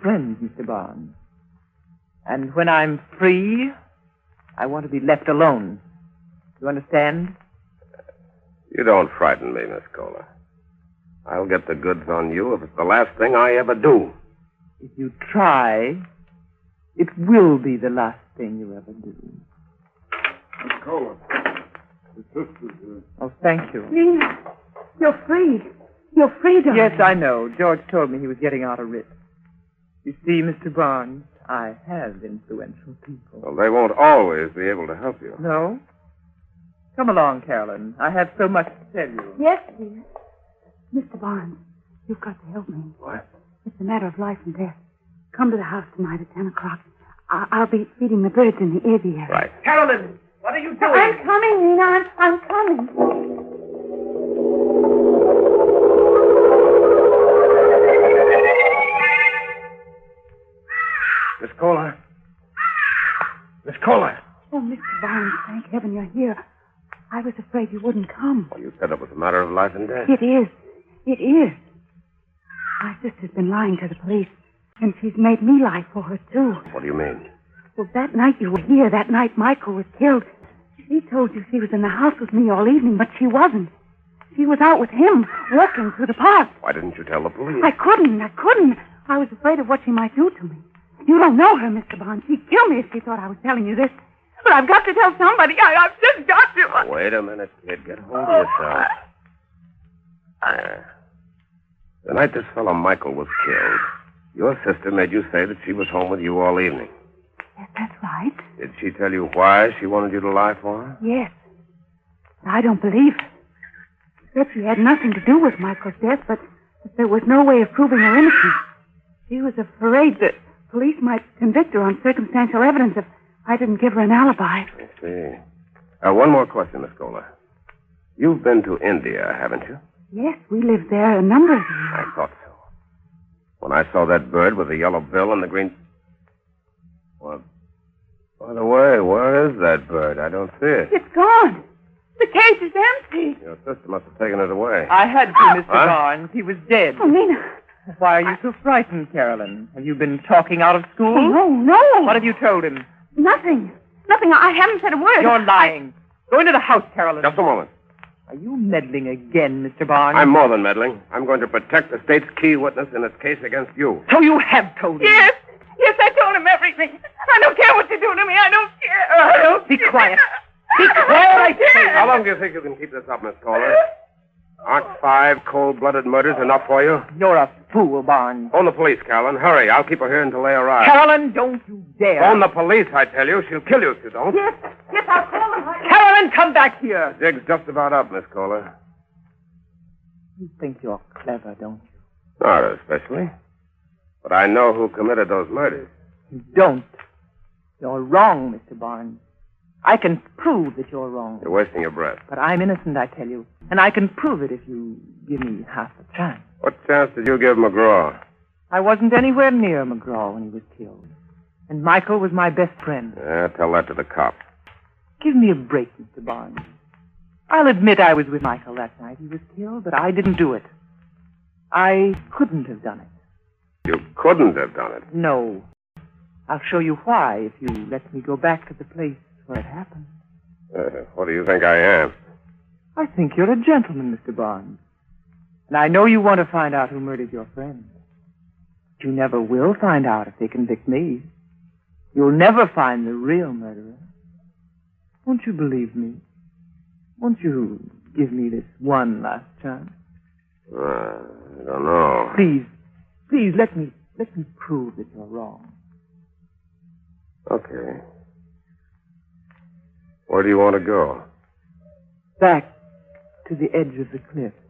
friend, Mr. Barnes. And when I'm free, I want to be left alone. You understand? You don't frighten me, Miss Kohler. I'll get the goods on you if it's the last thing I ever do. If you try, it will be the last thing you ever do. Miss Kohler, the sister's here. Oh, thank you. Lena, you're free. You're free, darling. Yes, I know. George told me he was getting out a writ. You see, Mr. Barnes, I have influential people. Well, they won't always be able to help you. No? Come along, Carolyn. I have so much to tell you. Yes, dear. Mr. Barnes, you've got to help me. What? It's a matter of life and death. Come to the house tonight at 10 o'clock. I'll be feeding the birds in the aviary. Right. Carolyn, what are you doing? I'm coming, Lena. I'm coming. Miss Kohler. Miss Kohler. Oh, Mr. Barnes, thank heaven you're here. I was afraid you wouldn't come. Well, you said it was a matter of life and death. It is. It is. My sister's been lying to the police, and she's made me lie for her, too. What do you mean? Well, that night you were here, that night Michael was killed, she told you she was in the house with me all evening, but she wasn't. She was out with him, walking through the park. Why didn't you tell the police? I couldn't. I was afraid of what she might do to me. You don't know her, Mr. Barnes. She'd kill me if she thought I was telling you this. But I've got to tell somebody. I've just got to. Wait a minute, kid. Get hold of yourself. The night this fellow Michael was killed, your sister made you say that she was home with you all evening. Yes, that's right. Did she tell you why she wanted you to lie for her? Yes. I don't believe her. She said she had nothing to do with Michael's death, but there was no way of proving her innocence. She was afraid that police might convict her on circumstantial evidence if I didn't give her an alibi. I see. One more question, Miss Kohler. You've been to India, haven't you? Yes, we lived there a number of years. I thought so. When I saw that bird with the yellow bill and the green... Well, by the way, where is that bird? I don't see it. It's gone. The cage is empty. Your sister must have taken it away. I had to, Mr. Barnes. He was dead. Oh, Nina. Why are you so frightened, Carolyn? Have you been talking out of school? Oh, no. What have you told him? Nothing. Nothing. I haven't said a word. You're lying. Go into the house, Carolyn. Just a moment. Are you meddling again, Mr. Barnes? I'm more than meddling. I'm going to protect the state's key witness in its case against you. So you have told him? Yes. Yes, I told him everything. I don't care what you do to me. I don't care. Be quiet. Be quiet, I say. How long do you think you can keep this up, Miss Kohler? Aren't 5 cold-blooded murders enough for you? You're a fool, Barnes. Phone the police, Carolyn. Hurry. I'll keep her here until they arrive. Carolyn, don't you dare. Phone the police, I tell you. She'll kill you if you don't. Yes, I'll call them. Carolyn, come back here. The jig's just about up, Miss Kohler. You think you're clever, don't you? Not especially. But I know who committed those murders. You don't. You're wrong, Mr. Barnes. I can prove that you're wrong. You're wasting your breath. But I'm innocent, I tell you. And I can prove it if you give me half a chance. What chance did you give McGraw? I wasn't anywhere near McGraw when he was killed. And Michael was my best friend. Yeah, tell that to the cops. Give me a break, Mr. Barnes. I'll admit I was with Michael that night he was killed, but I didn't do it. I couldn't have done it. You couldn't have done it. No. I'll show you why if you let me go back to the place where it happened. What do you think I am? I think you're a gentleman, Mr. Barnes. And I know you want to find out who murdered your friend. But you never will find out if they convict me. You'll never find the real murderer. Won't you believe me? Won't you give me this one last chance? I don't know. Please, let me prove that you're wrong. Okay. Where do you want to go? Back to the edge of the cliff.